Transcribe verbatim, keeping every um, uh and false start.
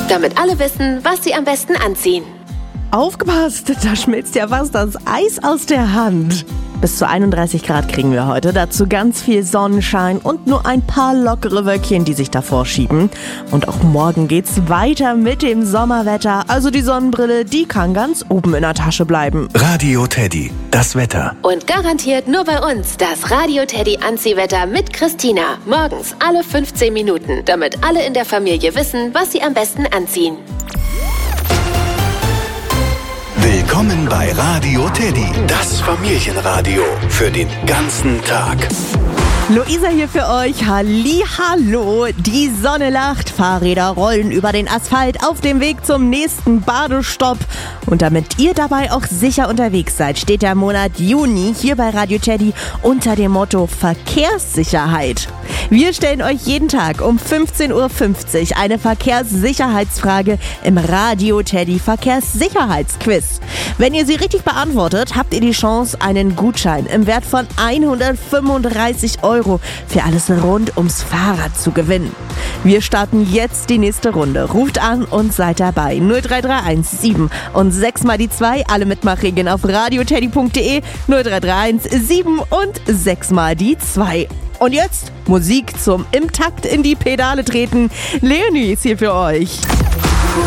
damit alle wissen, was sie am besten anziehen. Aufgepasst, da schmilzt ja fast das Eis aus der Hand. Bis zu einunddreißig Grad kriegen wir heute, dazu ganz viel Sonnenschein und nur ein paar lockere Wölkchen, die sich davor schieben. Und auch morgen geht's weiter mit dem Sommerwetter, also die Sonnenbrille, die kann ganz oben in der Tasche bleiben. Radio Teddy, das Wetter. Und garantiert nur bei uns das Radio Teddy Anziehwetter mit Christina. Morgens alle fünfzehn Minuten, damit alle in der Familie wissen, was sie am besten anziehen. Willkommen bei Radio Teddy, das Familienradio für den ganzen Tag. Luisa hier für euch. Hallihallo. Die Sonne lacht, Fahrräder rollen über den Asphalt auf dem Weg zum nächsten Badestopp. Und damit ihr dabei auch sicher unterwegs seid, steht der Monat Juni hier bei Radio Teddy unter dem Motto Verkehrssicherheit. Wir stellen euch jeden Tag um fünfzehn Uhr fünfzig eine Verkehrssicherheitsfrage im Radio Teddy Verkehrssicherheitsquiz. Wenn ihr sie richtig beantwortet, habt ihr die Chance, einen Gutschein im Wert von hundertfünfunddreißig Euro für alles rund ums Fahrrad zu gewinnen. Wir starten jetzt die nächste Runde. Ruft an und seid dabei. null drei drei eins sieben und sechs mal die zwei. Alle Mitmachregeln auf radioteddy punkt de. null drei drei eins sieben und sechs mal die zwei. Und jetzt Musik zum im Takt in die Pedale treten. Leonie ist hier für euch.